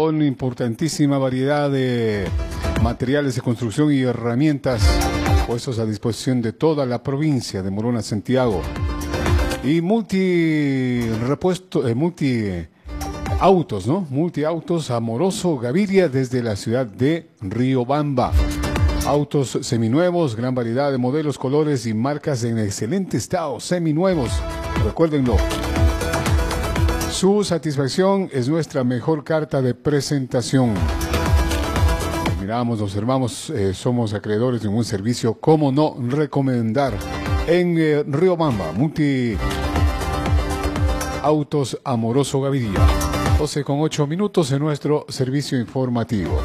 con importantísima variedad de materiales de construcción y herramientas puestos a disposición de toda la provincia de Morona, Santiago. Y multiautos, ¿no? Multiautos Amoroso Gaviria desde la ciudad de Riobamba. Autos seminuevos, gran variedad de modelos, colores y marcas en excelente estado, seminuevos. Recuérdenlo. Su satisfacción es nuestra mejor carta de presentación. Miramos, observamos, somos acreedores de un servicio, cómo no recomendar. En Riobamba, Multiautos Amoroso Gaviria. 12:08 en nuestro servicio informativo.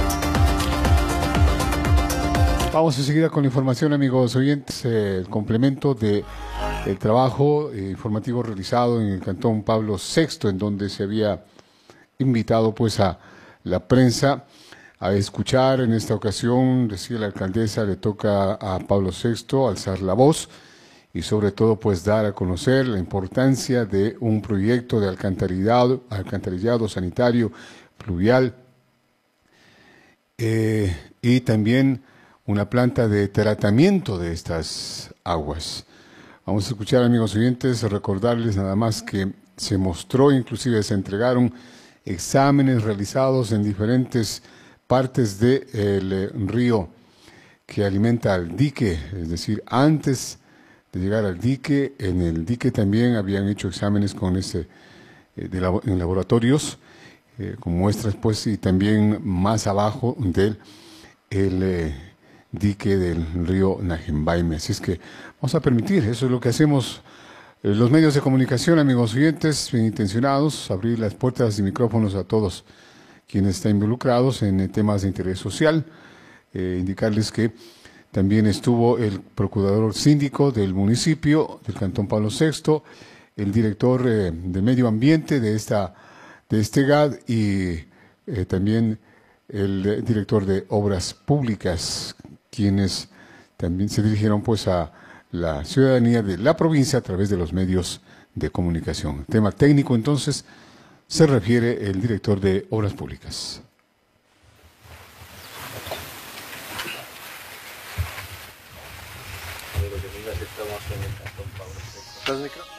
Vamos enseguida con la información, amigos oyentes, el complemento del trabajo informativo realizado en el Cantón Pablo VI, en donde se había invitado pues a la prensa a escuchar. En esta ocasión, decía la alcaldesa, le toca a Pablo VI alzar la voz y sobre todo pues dar a conocer la importancia de un proyecto de alcantarillado sanitario pluvial y también una planta de tratamiento de estas aguas. Vamos a escuchar, amigos oyentes, recordarles nada más que se mostró, inclusive se entregaron exámenes realizados en diferentes partes del río que alimenta al dique, es decir, antes de llegar al dique, en el dique también habían hecho exámenes con en laboratorios, con muestras pues, y también más abajo del dique del río Najembaime. Así es que vamos a permitir, eso es lo que hacemos los medios de comunicación, amigos oyentes, bien intencionados, abrir las puertas y micrófonos a todos quienes están involucrados en temas de interés social, indicarles que también estuvo el procurador síndico del municipio, del Cantón Pablo VI, el director de Medio Ambiente de este GAD y también el director de Obras Públicas, quienes también se dirigieron pues a la ciudadanía de la provincia a través de los medios de comunicación. Tema técnico, entonces, se refiere el director de Obras Públicas. Estamos en el Cantón Pablo VI.